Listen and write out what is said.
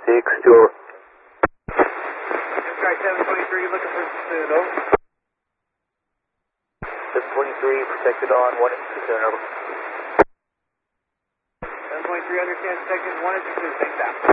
over. Sky 723, looking for pursuit, over. 723, protected on 1 and 2, over. 723, understand, detected 1 and 2, thanks out.